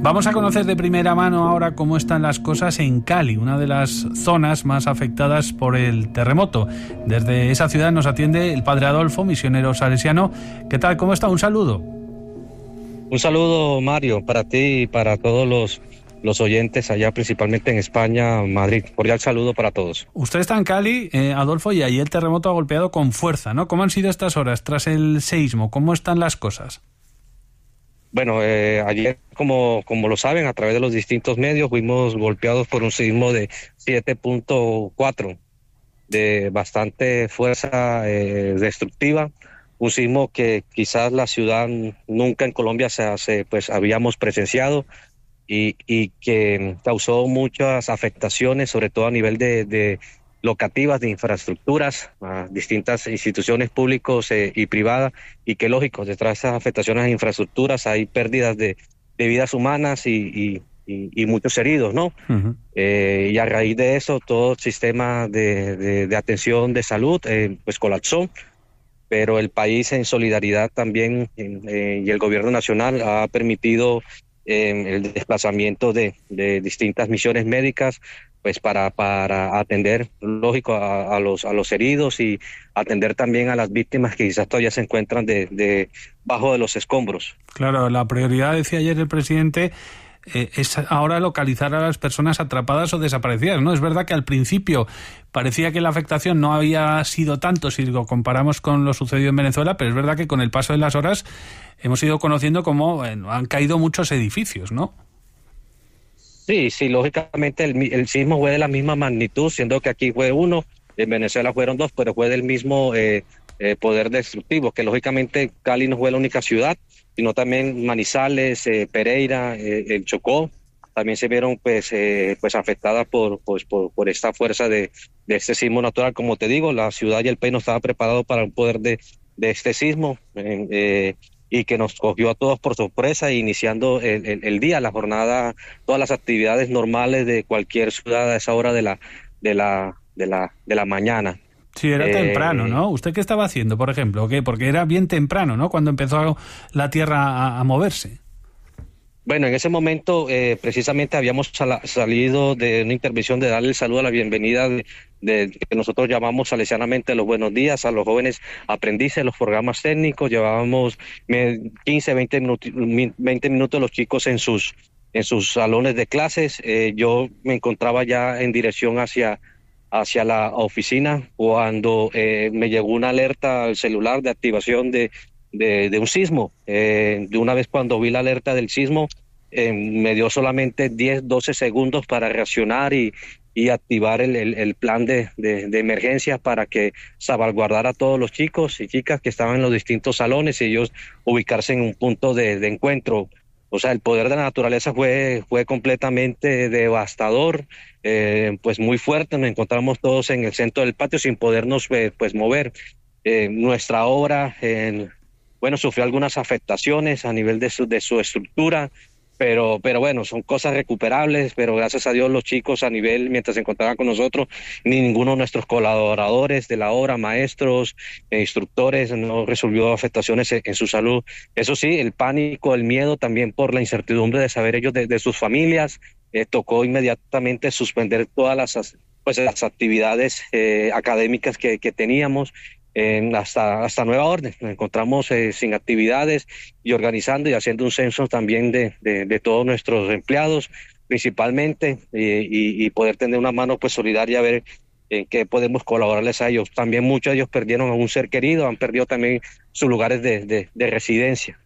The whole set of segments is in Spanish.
Vamos a conocer de primera mano ahora cómo están las cosas en Cali, una de las zonas más afectadas por el terremoto. Desde esa ciudad nos atiende el padre Adolfo, misionero salesiano. ¿Qué tal? ¿Cómo está? Un saludo. Un saludo, Mario, para ti y para todos los oyentes allá, principalmente en España, Madrid. Cordial saludo para todos. Usted está en Cali, Adolfo, y ahí el terremoto ha golpeado con fuerza, ¿no? ¿Cómo han sido estas horas tras el seísmo? ¿Cómo están las cosas? Bueno, ayer, como lo saben, a través de los distintos medios, fuimos golpeados por un sismo de 7.4, de bastante fuerza destructiva. Un sismo que quizás la ciudad nunca en Colombia pues habíamos presenciado y que causó muchas afectaciones, sobre todo a nivel de locativas, de infraestructuras, a distintas instituciones públicas y privadas, y que lógico, detrás de esas afectaciones a infraestructuras hay pérdidas de vidas humanas y muchos heridos, ¿no? Uh-huh. Y a raíz de eso, todo el sistema de atención de salud pues colapsó, pero el país en solidaridad también y el gobierno nacional ha permitido el desplazamiento de distintas misiones médicas, pues para atender, lógico, a los heridos y atender también a las víctimas que quizás todavía se encuentran bajo de los escombros. Claro, la prioridad, decía ayer el presidente, es ahora localizar a las personas atrapadas o desaparecidas, ¿no? Es verdad que al principio parecía que la afectación no había sido tanto si lo comparamos con lo sucedido en Venezuela, pero es verdad que con el paso de las horas hemos ido conociendo cómo han caído muchos edificios, ¿no? Sí, lógicamente el sismo fue de la misma magnitud, siendo que aquí fue uno, en Venezuela fueron dos, pero fue del mismo poder destructivo, que lógicamente Cali no fue la única ciudad, sino también Manizales, Pereira, el Chocó, también se vieron pues afectadas por esta fuerza de este sismo natural. Como te digo, la ciudad y el país no estaban preparados para el poder de este sismo, y que nos cogió a todos por sorpresa, iniciando el día, la jornada, todas las actividades normales de cualquier ciudad a esa hora de la mañana. Sí, era temprano, ¿no? ¿Usted qué estaba haciendo, por ejemplo? ¿Qué? Porque era bien temprano, ¿no? Cuando empezó la Tierra a moverse. Bueno, en ese momento precisamente habíamos salido de una intervención de darle el saludo a la bienvenida de que nosotros llamamos salesianamente los buenos días a los jóvenes aprendices, los programas técnicos. Llevábamos 15, 20 minutos los chicos en sus salones de clases. Yo me encontraba ya en dirección hacia la oficina cuando me llegó una alerta al celular de activación de un sismo. De una vez cuando vi la alerta del sismo, me dio solamente 10, 12 segundos para reaccionar y activar el plan de emergencia para que salvaguardara a todos los chicos y chicas que estaban en los distintos salones y ellos ubicarse en un punto de encuentro. O sea, el poder de la naturaleza fue completamente devastador, pues muy fuerte. Nos encontramos todos en el centro del patio sin podernos pues mover. Nuestra obra sufrió algunas afectaciones a nivel de su estructura, pero bueno, son cosas recuperables, pero gracias a Dios los chicos mientras se encontraban con nosotros, ni ninguno de nuestros colaboradores de la obra, maestros, instructores, no resolvió afectaciones en su salud. Eso sí, el pánico, el miedo también por la incertidumbre de saber ellos de sus familias, tocó inmediatamente suspender todas las actividades académicas que teníamos. Hasta nueva orden. Nos encontramos sin actividades y organizando y haciendo un censo también de todos nuestros empleados, principalmente, y poder tener una mano pues solidaria, a ver en qué podemos colaborarles a ellos. También muchos de ellos perdieron a un ser querido, han perdido también sus lugares de residencia.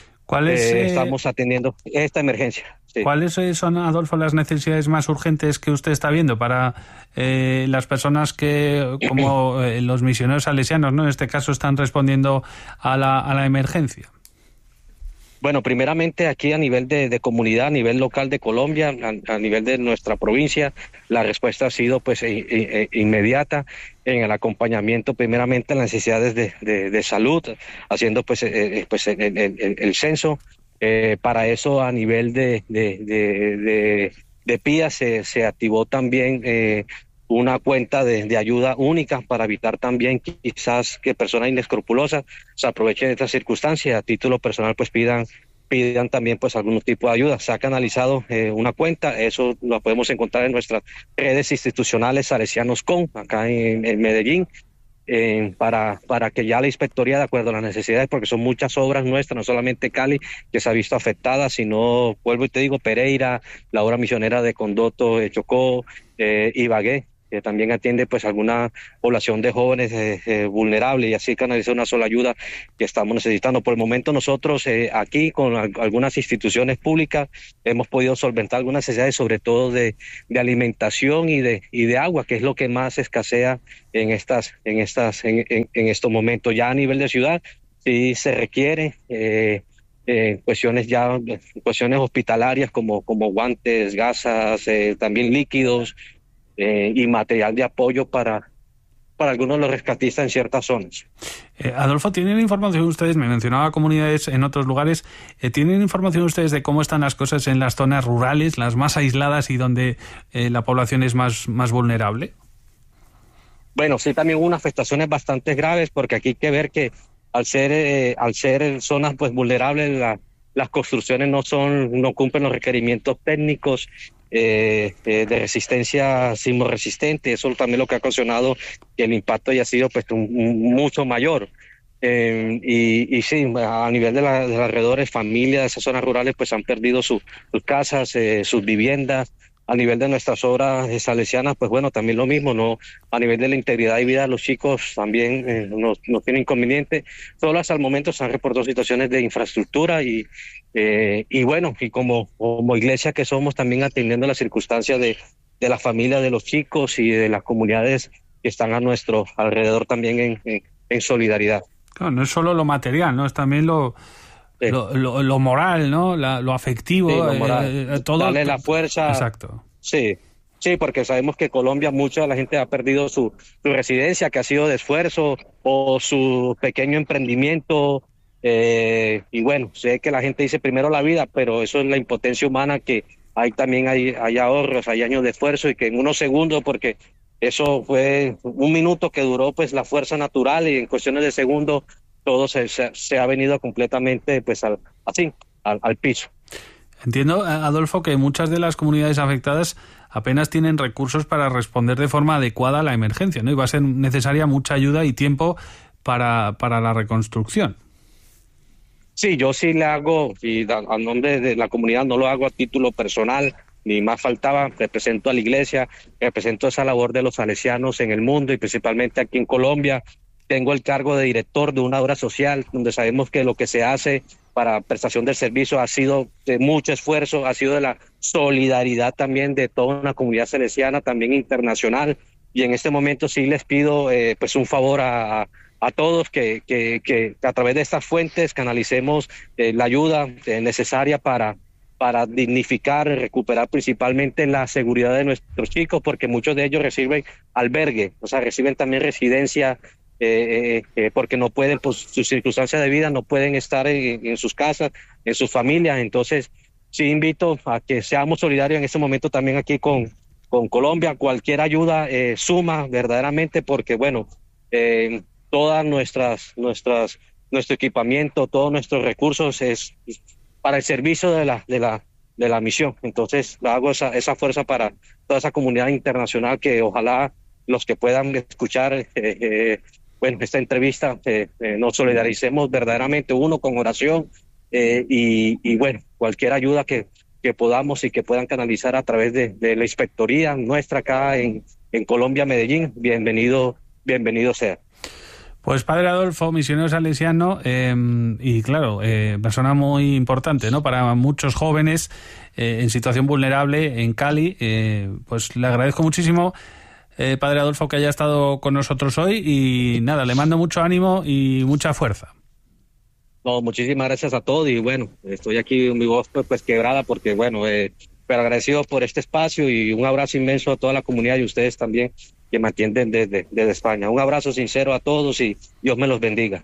Estamos atendiendo esta emergencia. Sí. ¿Cuáles son, Adolfo, las necesidades más urgentes que usted está viendo para las personas que, como los misioneros salesianos, ¿no? En este caso, están respondiendo a la emergencia? Bueno, primeramente aquí a nivel de comunidad, a nivel local de Colombia, a nivel de nuestra provincia, la respuesta ha sido pues inmediata en el acompañamiento, primeramente en las necesidades de salud, haciendo pues el censo. Para eso a nivel de PIA se activó también una cuenta de ayuda única para evitar también quizás que personas inescrupulosas se aprovechen de esta circunstancia. A título personal pues pidan pidan también pues algún tipo de ayuda. Se ha canalizado una cuenta, eso lo podemos encontrar en nuestras redes institucionales Salesianos.com, acá en Medellín, para que ya la inspectoría, de acuerdo a las necesidades, porque son muchas obras nuestras, no solamente Cali, que se ha visto afectada, sino, vuelvo y te digo, Pereira, la obra misionera de Condoto, Chocó, Ibagué, que también atiende pues alguna población de jóvenes vulnerables, y así canalizar una sola ayuda que estamos necesitando. Por el momento nosotros aquí con algunas instituciones públicas hemos podido solventar algunas necesidades, sobre todo de alimentación y de agua, que es lo que más escasea en estos momentos. Ya a nivel de ciudad sí se requiere cuestiones hospitalarias como guantes, gasas, también líquidos, y material de apoyo para algunos de los rescatistas en ciertas zonas. Adolfo, ¿tienen información ustedes? Me mencionaba comunidades en otros lugares. ¿Tienen información ustedes de cómo están las cosas en las zonas rurales, las más aisladas y donde la población es más vulnerable? Bueno, sí, también hubo unas afectaciones bastante graves, porque aquí hay que ver que al ser zonas pues vulnerables, las construcciones no cumplen los requerimientos técnicos de resistencia sismorresistente. Eso también lo que ha ocasionado que el impacto haya sido pues mucho mayor. Y sí, a nivel de los alrededores, familias de esas zonas rurales pues han perdido sus casas, sus viviendas. A nivel de nuestras obras salesianas, pues bueno, también lo mismo, ¿no? A nivel de la integridad y vida de los chicos también no tiene inconveniente. Solo hasta el momento se han reportado situaciones de infraestructura y bueno, y como iglesia que somos, también atendiendo las circunstancias de la familia de los chicos y de las comunidades que están a nuestro alrededor también en solidaridad. Claro, no es solo lo material, ¿no? Es también lo moral, ¿no? Lo afectivo, sí, lo moral. Todo. Darle la fuerza. Exacto. Sí, porque sabemos que Colombia, mucha de la gente ha perdido su residencia, que ha sido de esfuerzo, o su pequeño emprendimiento. Y bueno, sé que la gente dice primero la vida, pero eso es la impotencia humana, que también hay ahorros, hay años de esfuerzo, y que en unos segundos, porque eso fue un minuto que duró pues la fuerza natural, y en cuestiones de segundos todo se ha venido completamente pues al piso. Entiendo, Adolfo, que muchas de las comunidades afectadas apenas tienen recursos para responder de forma adecuada a la emergencia, ¿no? Y va a ser necesaria mucha ayuda y tiempo para la reconstrucción. Sí, yo sí le hago, y a nombre de la comunidad, no lo hago a título personal, ni más faltaba. Represento a la iglesia, represento esa labor de los salesianos en el mundo y principalmente aquí en Colombia. Tengo el cargo de director de una obra social, donde sabemos que lo que se hace para prestación del servicio ha sido de mucho esfuerzo, ha sido de la solidaridad también de toda una comunidad salesiana, también internacional. Y en este momento sí les pido pues un favor a todos, que a través de estas fuentes canalicemos la ayuda necesaria para dignificar, recuperar principalmente la seguridad de nuestros chicos, porque muchos de ellos reciben albergue, o sea, reciben también residencia, porque no pueden, por sus circunstancias de vida, no pueden estar en sus casas, en sus familias. Entonces sí invito a que seamos solidarios en este momento también aquí con Colombia. Cualquier ayuda suma verdaderamente, porque bueno, todas nuestro equipamiento, todos nuestros recursos es para el servicio de la misión. Entonces hago esa fuerza para toda esa comunidad internacional, que ojalá los que puedan escuchar esta entrevista, nos solidaricemos verdaderamente, uno con oración, y bueno, cualquier ayuda que podamos y que puedan canalizar a través de la inspectoría nuestra acá en Colombia, Medellín, bienvenido sea. Pues padre Adolfo, misionero salesiano, y claro, persona muy importante, ¿no?, para muchos jóvenes en situación vulnerable en Cali. Pues le agradezco muchísimo, padre Adolfo, que haya estado con nosotros hoy, y nada, le mando mucho ánimo y mucha fuerza. No, muchísimas gracias a todos, y bueno, estoy aquí mi voz pues quebrada, porque bueno, pero agradecido por este espacio, y un abrazo inmenso a toda la comunidad y ustedes también que me atienden desde España. Un abrazo sincero a todos y Dios me los bendiga.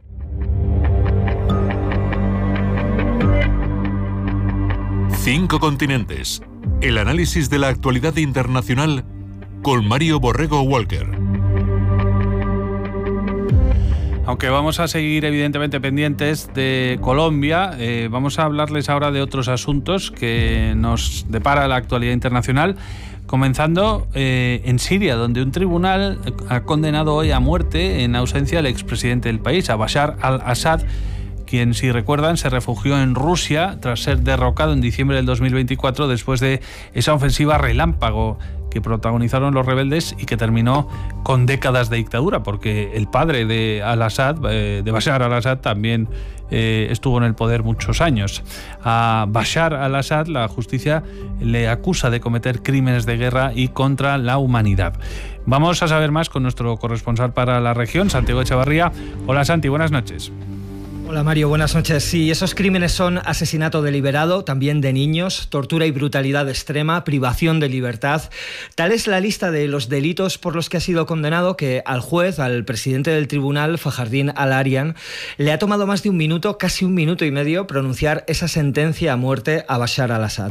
Cinco continentes. El análisis de la actualidad internacional con Mario Borrego Walker. Aunque vamos a seguir evidentemente pendientes de Colombia, vamos a hablarles ahora de otros asuntos que nos depara la actualidad internacional, comenzando en Siria, donde un tribunal ha condenado hoy a muerte en ausencia al expresidente del país, a Bashar al-Assad, quien, si recuerdan, se refugió en Rusia tras ser derrocado en diciembre del 2024 después de esa ofensiva relámpago que protagonizaron los rebeldes y que terminó con décadas de dictadura, porque el padre de al-Assad, de Bashar al-Assad, también estuvo en el poder muchos años. A Bashar al-Assad la justicia le acusa de cometer crímenes de guerra y contra la humanidad. Vamos a saber más con nuestro corresponsal para la región, Santiago Echevarría. Hola Santi, buenas noches. Hola Mario, buenas noches. Sí, esos crímenes son asesinato deliberado, también de niños, tortura y brutalidad extrema, privación de libertad. Tal es la lista de los delitos por los que ha sido condenado que al juez, al presidente del tribunal, Fajardín al-Arian, le ha tomado más de un minuto, casi un minuto y medio, pronunciar esa sentencia a muerte a Bashar al-Assad.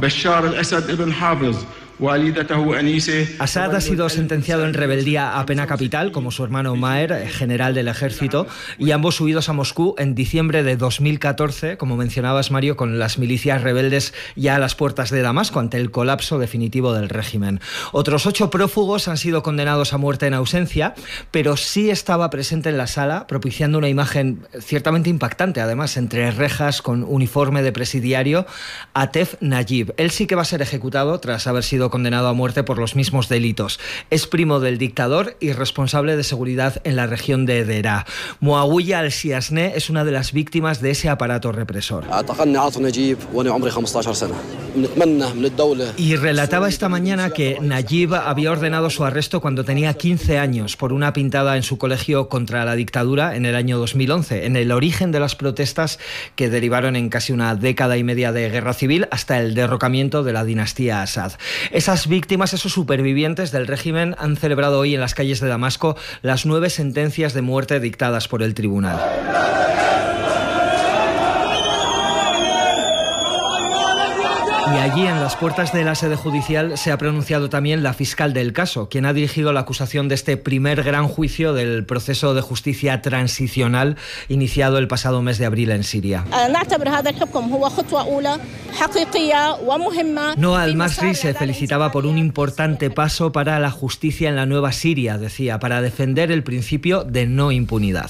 Assad ha sido sentenciado en rebeldía a pena capital, como su hermano Maher, general del ejército, y ambos huidos a Moscú en diciembre de 2014, como mencionabas, Mario, con las milicias rebeldes ya a las puertas de Damasco ante el colapso definitivo del régimen. Otros 8 prófugos han sido condenados a muerte en ausencia, pero sí estaba presente en la sala, propiciando una imagen ciertamente impactante, además, entre rejas con uniforme de presidiario, Atef Nayib. Él sí que va a ser ejecutado tras haber sido condenado a muerte por los mismos delitos. Es primo del dictador y responsable de seguridad en la región de Deraa. Muawiya al-Siasne es una de las víctimas de ese aparato represor. Y relataba esta mañana que Nayib había ordenado su arresto cuando tenía 15 años por una pintada en su colegio contra la dictadura en el año 2011, en el origen de las protestas que derivaron en casi una década y media de guerra civil hasta el derrocamiento de la dinastía Assad. Esas víctimas, esos supervivientes del régimen, han celebrado hoy en las calles de Damasco las 9 sentencias de muerte dictadas por el tribunal. Y allí, en las puertas de la sede judicial, se ha pronunciado también la fiscal del caso, quien ha dirigido la acusación de este primer gran juicio del proceso de justicia transicional iniciado el pasado mes de abril en Siria. Noa al-Masri se felicitaba por un importante paso para la justicia en la nueva Siria, decía, para defender el principio de no impunidad.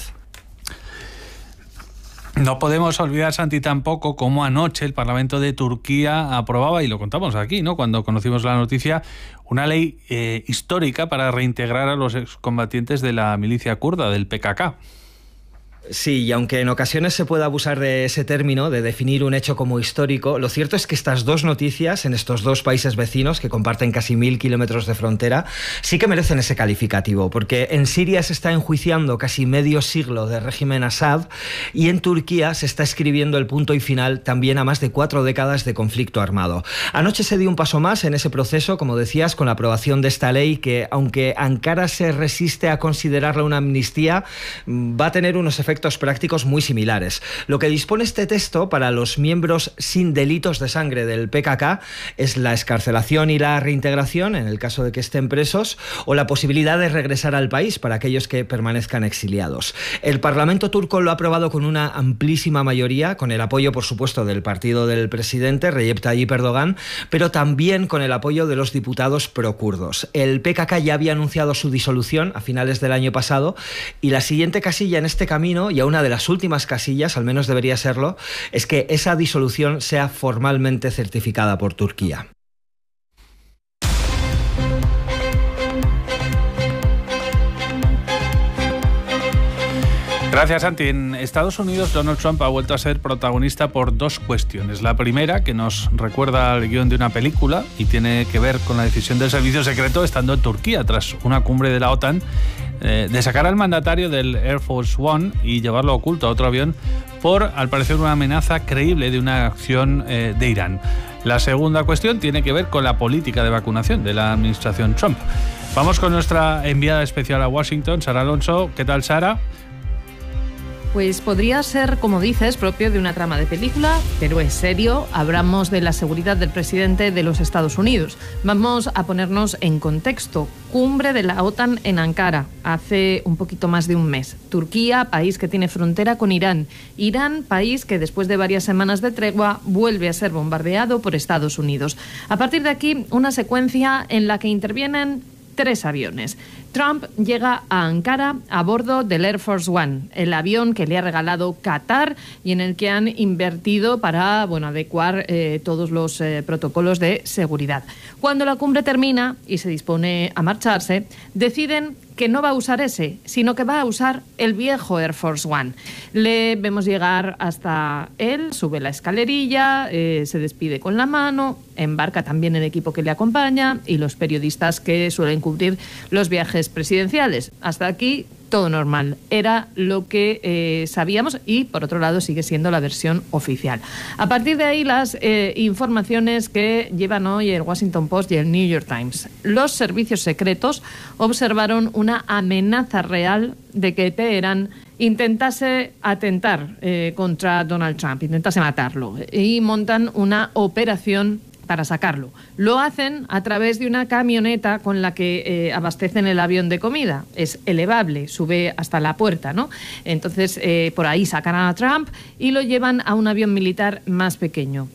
No podemos olvidar, Santi, tampoco cómo anoche el Parlamento de Turquía aprobaba, y lo contamos aquí, ¿no?, cuando conocimos la noticia, una ley histórica para reintegrar a los excombatientes de la milicia kurda, del PKK. Sí, y aunque en ocasiones se puede abusar de ese término, de definir un hecho como histórico, lo cierto es que estas dos noticias, en estos dos países vecinos que comparten casi 1000 kilómetros de frontera, sí que merecen ese calificativo, porque en Siria se está enjuiciando casi medio siglo de régimen Assad y en Turquía se está escribiendo el punto y final también a más de 4 décadas de conflicto armado. Anoche se dio un paso más en ese proceso, como decías, con la aprobación de esta ley que, aunque Ankara se resiste a considerarla una amnistía, va a tener unos efectos prácticos muy similares. Lo que dispone este texto para los miembros sin delitos de sangre del PKK es la excarcelación y la reintegración en el caso de que estén presos, o la posibilidad de regresar al país para aquellos que permanezcan exiliados. El Parlamento turco lo ha aprobado con una amplísima mayoría, con el apoyo, por supuesto, del partido del presidente Recep Tayyip Erdogan, pero también con el apoyo de los diputados prokurdos. El PKK ya había anunciado su disolución a finales del año pasado y la siguiente casilla en este camino, y a una de las últimas casillas, al menos debería serlo, es que esa disolución sea formalmente certificada por Turquía. Gracias, Santi. En Estados Unidos, Donald Trump ha vuelto a ser protagonista por 2 cuestiones. La primera, que nos recuerda al guión de una película y tiene que ver con la decisión del servicio secreto estando en Turquía tras una cumbre de la OTAN de sacar al mandatario del Air Force One y llevarlo oculto a otro avión por, al parecer, una amenaza creíble de una acción de Irán. La segunda cuestión tiene que ver con la política de vacunación de la administración Trump. Vamos con nuestra enviada especial a Washington, Sara Alonso. ¿Qué tal, Sara? Pues podría ser, como dices, propio de una trama de película, pero es serio. Hablamos de la seguridad del presidente de los Estados Unidos. Vamos a ponernos en contexto. Cumbre de la OTAN en Ankara, hace un poquito más de un mes. Turquía, país que tiene frontera con Irán. Irán, país que después de varias semanas de tregua vuelve a ser bombardeado por Estados Unidos. A partir de aquí, una secuencia en la que intervienen 3 aviones. Trump llega a Ankara a bordo del Air Force One, el avión que le ha regalado Qatar y en el que han invertido para adecuar todos los protocolos de seguridad. Cuando la cumbre termina y se dispone a marcharse, deciden que no va a usar ese, sino que va a usar el viejo Air Force One. Le vemos llegar hasta él, sube la escalerilla, se despide con la mano, embarca también el equipo que le acompaña y los periodistas que suelen cubrir los viajes presidenciales. Hasta aquí todo normal. Era lo que sabíamos y, por otro lado, sigue siendo la versión oficial. A partir de ahí, las informaciones que llevan hoy el Washington Post y el New York Times. Los servicios secretos observaron una amenaza real de que Teherán intentase atentar contra Donald Trump, intentase matarlo, y montan una operación para sacarlo. Lo hacen a través de una camioneta con la que abastecen el avión de comida. Es elevable, sube hasta la puerta, ¿no? Entonces, por ahí sacan a Trump y lo llevan a un avión militar más pequeño.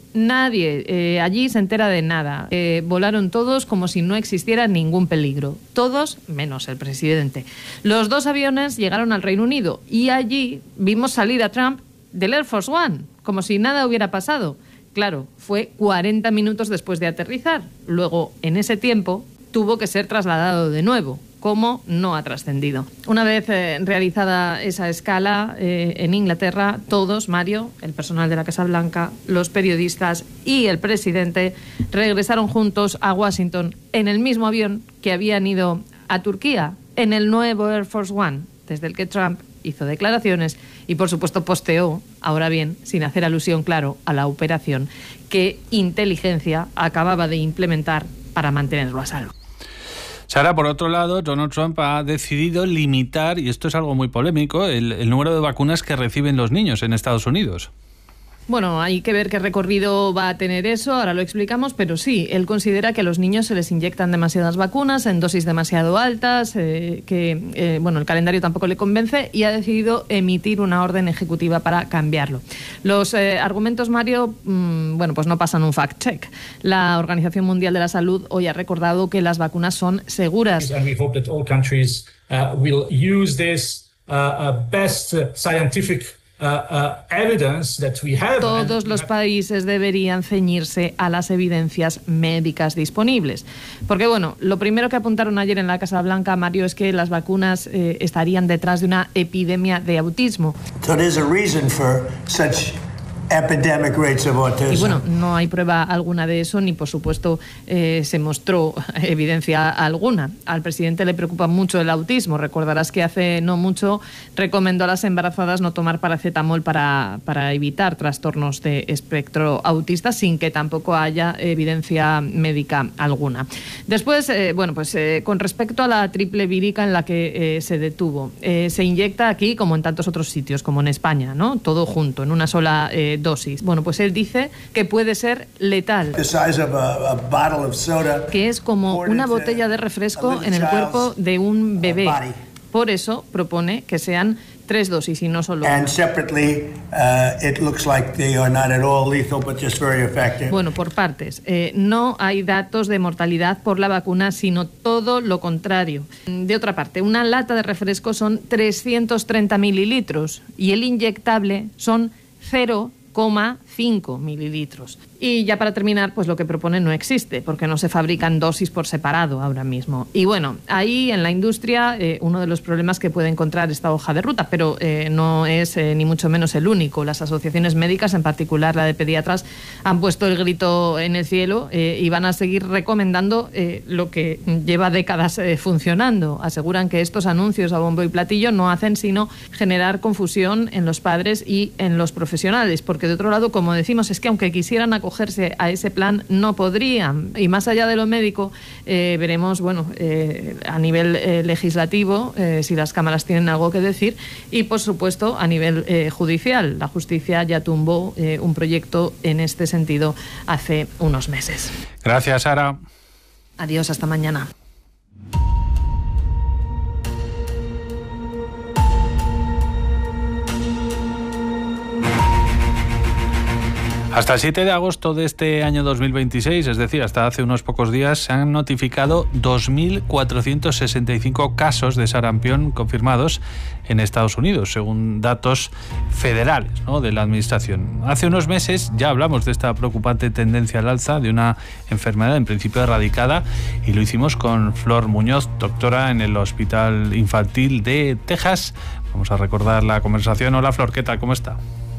Nadie allí se entera de nada. Volaron todos como si no existiera ningún peligro. Todos menos el presidente. Los 2 aviones llegaron al Reino Unido y allí vimos salir a Trump del Air Force One, como si nada hubiera pasado. Claro, fue 40 minutos después de aterrizar. Luego, en ese tiempo, tuvo que ser trasladado de nuevo. ¿Cómo? No ha trascendido. Una vez realizada esa escala en Inglaterra, todos, Mario, el personal de la Casa Blanca, los periodistas y el presidente regresaron juntos a Washington en el mismo avión que habían ido a Turquía, en el nuevo Air Force One, desde el que Trump hizo declaraciones y, por supuesto, posteó, ahora bien, sin hacer alusión, claro, a la operación que inteligencia acababa de implementar para mantenerlo a salvo. Sara, por otro lado, Donald Trump ha decidido limitar, y esto es algo muy polémico, el número de vacunas que reciben los niños en Estados Unidos. Bueno, hay que ver qué recorrido va a tener eso, ahora lo explicamos, pero sí, él considera que a los niños se les inyectan demasiadas vacunas en dosis demasiado altas, el calendario tampoco le convence y ha decidido emitir una orden ejecutiva para cambiarlo. Los argumentos, Mario, pues no pasan un fact-check. La Organización Mundial de la Salud hoy ha recordado que las vacunas son seguras. And we hope that all countries will use this best scientific Todos los países deberían ceñirse a las evidencias médicas disponibles. Porque, lo primero que apuntaron ayer en la Casa Blanca, Mario, es que las vacunas estarían detrás de una epidemia de autismo. So there's a reason for such epidemic rates of autism. Y no hay prueba alguna de eso, ni por supuesto se mostró evidencia alguna. Al presidente le preocupa mucho el autismo. Recordarás que hace no mucho recomendó a las embarazadas no tomar paracetamol para evitar trastornos de espectro autista, sin que tampoco haya evidencia médica alguna. Después, con respecto a la triple vírica en la que se detuvo, se inyecta aquí como en tantos otros sitios, como en España, ¿no? Todo junto, en una sola dosis. Pues él dice que puede ser letal, que es como una botella de refresco en el cuerpo de un bebé. Por eso propone que sean 3 dosis y no solo una. Por partes. No hay datos de mortalidad por la vacuna, sino todo lo contrario. De otra parte, una lata de refresco son 330 mililitros y el inyectable son 0,5 mililitros. Y ya para terminar, lo que propone no existe, porque no se fabrican dosis por separado ahora mismo. Y ahí en la industria uno de los problemas que puede encontrar esta hoja de ruta, pero no es ni mucho menos el único. Las asociaciones médicas, en particular la de pediatras, han puesto el grito en el cielo y van a seguir recomendando lo que lleva décadas funcionando. Aseguran que estos anuncios a bombo y platillo no hacen sino generar confusión en los padres y en los profesionales, porque de otro lado, como decimos, es que aunque quisieran acoger acogerse a ese plan no podrían. Y más allá de lo médico, veremos, bueno, a nivel legislativo, si las cámaras tienen algo que decir, y por supuesto a nivel judicial. La justicia ya tumbó un proyecto en este sentido hace unos meses. Gracias, Sara. Adiós, hasta mañana. Hasta el 7 de agosto de este año 2026, es decir, hasta hace unos pocos días, se han notificado 2.465 casos de sarampión confirmados en Estados Unidos, según datos federales, ¿no?, de la Administración. Hace unos meses ya hablamos de esta preocupante tendencia al alza de una enfermedad en principio erradicada, y lo hicimos con Flor Muñoz, doctora en el Hospital Infantil de Texas. Vamos a recordar la conversación. Hola, Flor, ¿qué tal? ¿Cómo está?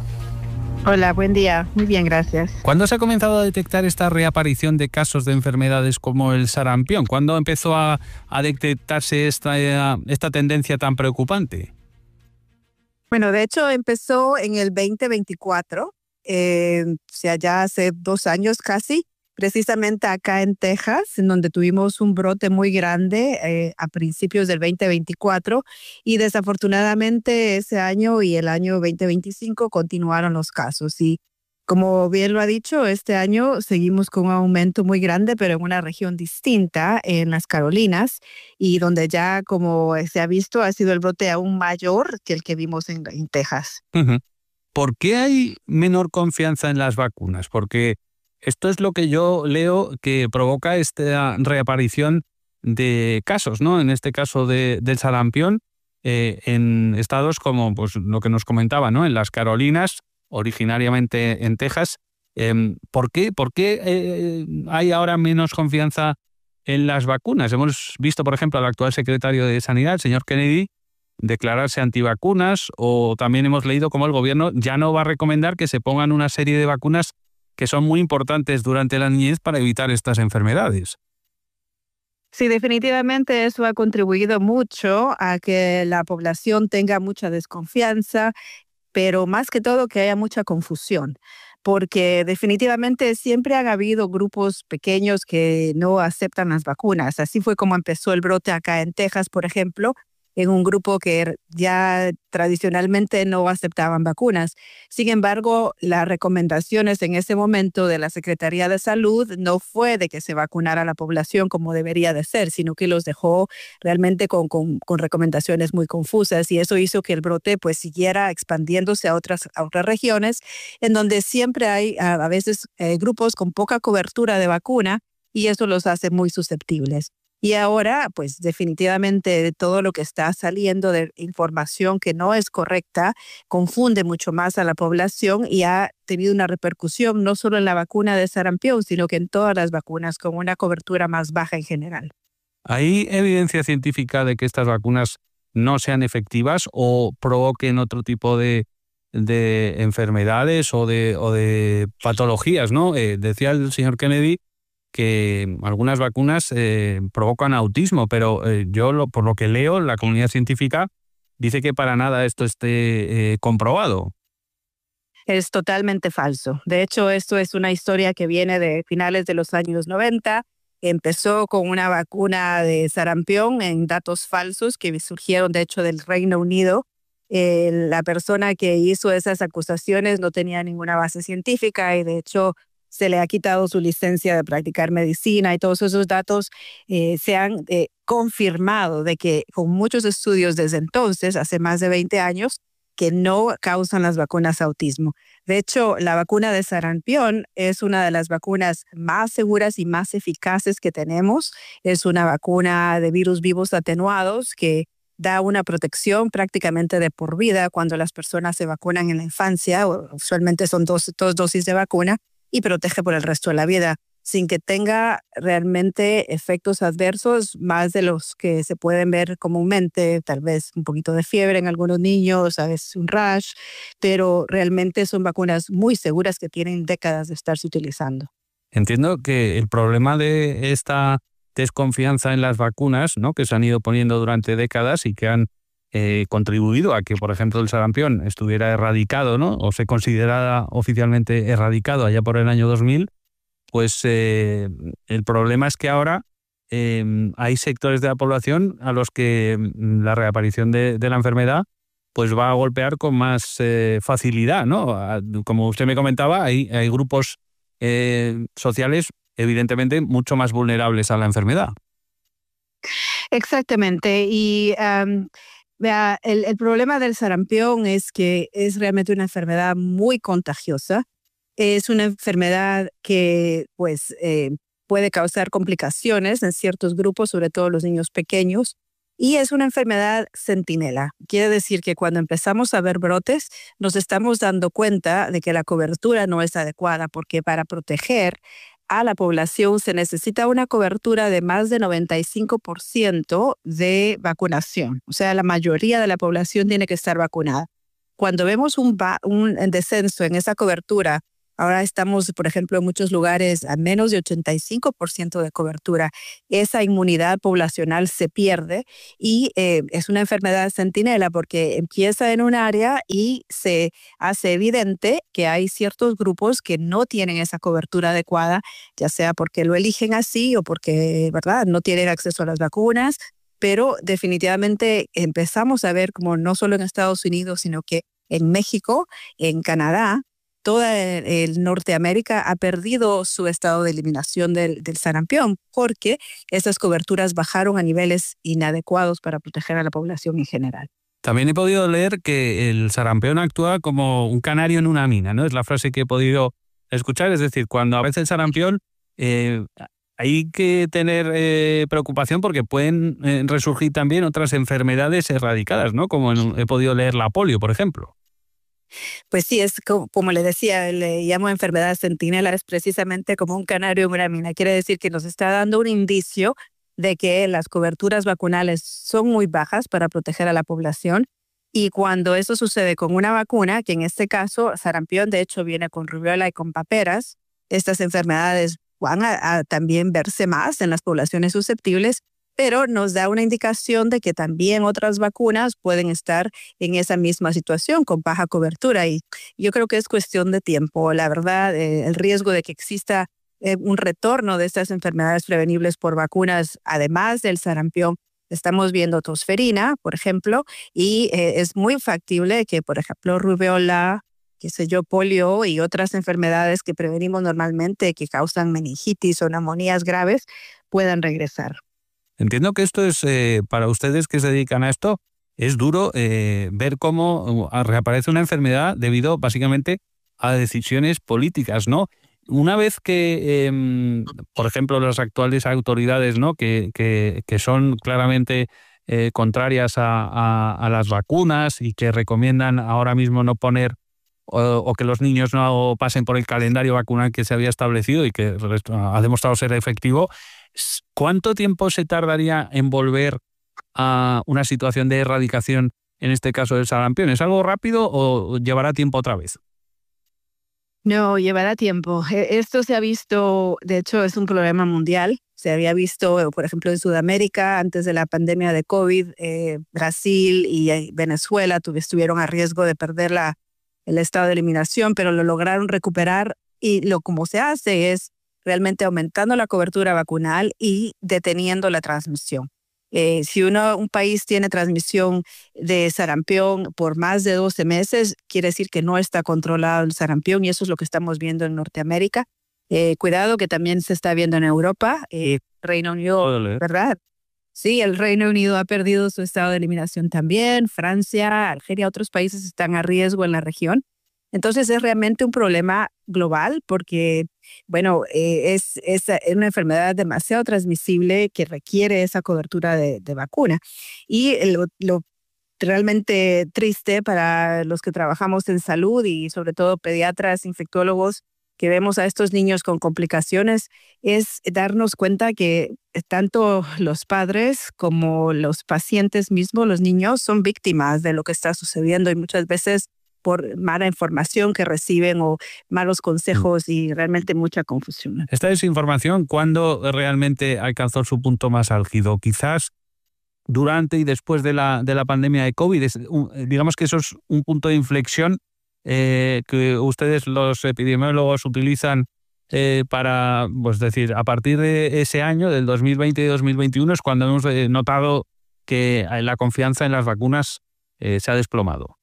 Hola, buen día. Muy bien, gracias. ¿Cuándo se ha comenzado a detectar esta reaparición de casos de enfermedades como el sarampión? ¿Cuándo empezó a detectarse esta tendencia tan preocupante? Bueno, de hecho empezó en el 2024, o sea, ya hace 2 años casi, precisamente acá en Texas, en donde tuvimos un brote muy grande a principios del 2024, y desafortunadamente ese año y el año 2025 continuaron los casos. Y como bien lo ha dicho, este año seguimos con un aumento muy grande, pero en una región distinta, en las Carolinas, y donde ya, como se ha visto, ha sido el brote aún mayor que el que vimos en Texas. Uh-huh. ¿Por qué hay menor confianza en las vacunas? Porque esto es lo que yo leo que provoca esta reaparición de casos, ¿no? En este caso del sarampión, en estados como, pues, lo que nos comentaba, ¿no?, en las Carolinas, originariamente en Texas. ¿Por qué hay ahora menos confianza en las vacunas? Hemos visto, por ejemplo, al actual secretario de Sanidad, el señor Kennedy, declararse antivacunas, o también hemos leído cómo el gobierno ya no va a recomendar que se pongan una serie de vacunas que son muy importantes durante la niñez para evitar estas enfermedades. Sí, definitivamente eso ha contribuido mucho a que la población tenga mucha desconfianza, pero más que todo que haya mucha confusión, porque definitivamente siempre han habido grupos pequeños que no aceptan las vacunas. Así fue como empezó el brote acá en Texas, por ejemplo, en un grupo que ya tradicionalmente no aceptaban vacunas. Sin embargo, las recomendaciones en ese momento de la Secretaría de Salud no fue de que se vacunara a la población como debería de ser, sino que los dejó realmente con recomendaciones muy confusas, y eso hizo que el brote pues siguiera expandiéndose a otras regiones, en donde siempre hay a veces grupos con poca cobertura de vacuna, y eso los hace muy susceptibles. Y ahora, pues definitivamente todo lo que está saliendo de información que no es correcta confunde mucho más a la población, y ha tenido una repercusión no solo en la vacuna de sarampión, sino que en todas las vacunas con una cobertura más baja en general. ¿Hay evidencia científica de que estas vacunas no sean efectivas o provoquen otro tipo de enfermedades o de patologías, ¿no? Decía el señor Kennedy que algunas vacunas provocan autismo, pero por lo que leo, la comunidad científica dice que para nada esto esté comprobado. Es totalmente falso. De hecho, esto es una historia que viene de finales de los años 90. Empezó con una vacuna de sarampión en datos falsos que surgieron, de hecho, del Reino Unido. La persona que hizo esas acusaciones no tenía ninguna base científica, y de hecho se le ha quitado su licencia de practicar medicina, y todos esos datos se han confirmado de que con muchos estudios desde entonces, hace más de 20 años, que no causan las vacunas autismo. De hecho, la vacuna de sarampión es una de las vacunas más seguras y más eficaces que tenemos. Es una vacuna de virus vivos atenuados que da una protección prácticamente de por vida cuando las personas se vacunan en la infancia. Usualmente son dos dosis de vacuna, y protege por el resto de la vida, sin que tenga realmente efectos adversos más de los que se pueden ver comúnmente, tal vez un poquito de fiebre en algunos niños, a veces un rash, pero realmente son vacunas muy seguras que tienen décadas de estarse utilizando. Entiendo que el problema de esta desconfianza en las vacunas, ¿no?, que se han ido poniendo durante décadas y que han contribuido a que, por ejemplo, el sarampión estuviera erradicado, ¿no? O se considerara oficialmente erradicado allá por el año 2000, pues el problema es que ahora hay sectores de la población a los que la reaparición de la enfermedad pues va a golpear con más facilidad, ¿no? Como usted me comentaba, hay grupos sociales evidentemente mucho más vulnerables a la enfermedad. Exactamente. Y vea, el problema del sarampión es que es realmente una enfermedad muy contagiosa. Es una enfermedad que pues, puede causar complicaciones en ciertos grupos, sobre todo los niños pequeños. Y es una enfermedad centinela. Quiere decir que cuando empezamos a ver brotes, nos estamos dando cuenta de que la cobertura no es adecuada, porque para proteger a la población se necesita una cobertura de más de 95% de vacunación. O sea, la mayoría de la población tiene que estar vacunada. Cuando vemos un descenso en esa cobertura, ahora estamos, por ejemplo, en muchos lugares a menos de 85% de cobertura. Esa inmunidad poblacional se pierde y es una enfermedad centinela porque empieza en un área y se hace evidente que hay ciertos grupos que no tienen esa cobertura adecuada, ya sea porque lo eligen así o porque, ¿verdad?, no tienen acceso a las vacunas. Pero definitivamente empezamos a ver como no solo en Estados Unidos, sino que en México, en Canadá, toda el Norteamérica ha perdido su estado de eliminación del sarampión porque esas coberturas bajaron a niveles inadecuados para proteger a la población en general. También he podido leer que el sarampión actúa como un canario en una mina, ¿no? Es la frase que he podido escuchar. Es decir, cuando aparece el sarampión, hay que tener preocupación porque pueden resurgir también otras enfermedades erradicadas, ¿no? Como he podido leer la polio, por ejemplo. Pues sí, es como le decía, le llamo enfermedad centinela, es precisamente como un canario en una mina. Quiere decir que nos está dando un indicio de que las coberturas vacunales son muy bajas para proteger a la población. Y cuando eso sucede con una vacuna, que en este caso sarampión de hecho viene con rubiola y con paperas, estas enfermedades van a también verse más en las poblaciones susceptibles, pero nos da una indicación de que también otras vacunas pueden estar en esa misma situación con baja cobertura. Y yo creo que es cuestión de tiempo. La verdad, el riesgo de que exista un retorno de estas enfermedades prevenibles por vacunas, además del sarampión, estamos viendo tosferina, por ejemplo, y es muy factible que, por ejemplo, rubiola, qué sé yo, polio y otras enfermedades que prevenimos normalmente que causan meningitis o neumonías graves puedan regresar. Entiendo que esto es, para ustedes que se dedican a esto, es duro ver cómo reaparece una enfermedad debido básicamente a decisiones políticas, ¿no? Una vez que, por ejemplo, las actuales autoridades, ¿no?, que son claramente contrarias a las vacunas y que recomiendan ahora mismo no poner o que los niños no pasen por el calendario vacunal que se había establecido y que ha demostrado ser efectivo, ¿cuánto tiempo se tardaría en volver a una situación de erradicación, en este caso del sarampión? ¿Es algo rápido o llevará tiempo otra vez? No, llevará tiempo. Esto se ha visto, de hecho, es un problema mundial. Se había visto, por ejemplo, en Sudamérica, antes de la pandemia de COVID, Brasil y Venezuela estuvieron a riesgo de perder el estado de eliminación, pero lo lograron recuperar y como se hace es realmente aumentando la cobertura vacunal y deteniendo la transmisión. Si un país tiene transmisión de sarampión por más de 12 meses, quiere decir que no está controlado el sarampión y eso es lo que estamos viendo en Norteamérica. Cuidado que también se está viendo en Europa, Reino Unido, ¿verdad? Sí, el Reino Unido ha perdido su estado de eliminación también, Francia, Algeria, otros países están a riesgo en la región. Entonces es realmente un problema global porque, bueno, es una enfermedad demasiado transmisible que requiere esa cobertura de vacuna. Y lo realmente triste para los que trabajamos en salud y sobre todo pediatras, infectólogos, que vemos a estos niños con complicaciones, es darnos cuenta que tanto los padres como los pacientes mismos, los niños, son víctimas de lo que está sucediendo y muchas veces por mala información que reciben o malos consejos y realmente mucha confusión. Esta desinformación, ¿cuándo realmente alcanzó su punto más álgido? Quizás durante y después de la pandemia de COVID. Digamos que eso es un punto de inflexión que ustedes, los epidemiólogos, utilizan para, pues decir, a partir de ese año, del 2020 y 2021, es cuando hemos notado que la confianza en las vacunas se ha desplomado.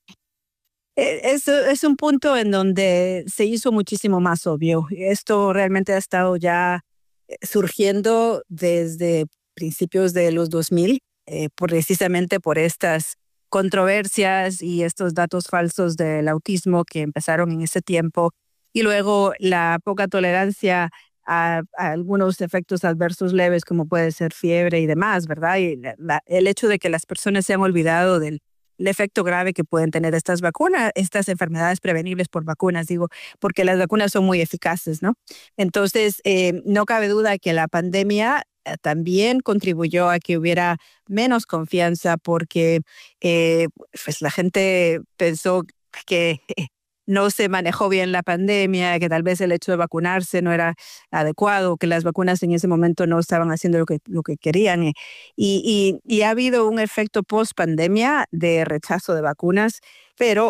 Es un punto en donde se hizo muchísimo más obvio. Esto realmente ha estado ya surgiendo desde principios de los 2000, precisamente por estas controversias y estos datos falsos del autismo que empezaron en ese tiempo, y luego la poca tolerancia a algunos efectos adversos leves como puede ser fiebre y demás, ¿verdad? Y el hecho de que las personas se han olvidado del efecto grave que pueden tener estas vacunas, estas enfermedades prevenibles por vacunas, digo, porque las vacunas son muy eficaces, ¿no? Entonces, no cabe duda que la pandemia también contribuyó a que hubiera menos confianza porque pues la gente pensó que no se manejó bien la pandemia, que tal vez el hecho de vacunarse no era adecuado, que las vacunas en ese momento no estaban haciendo lo que querían. Y ha habido un efecto post-pandemia de rechazo de vacunas, pero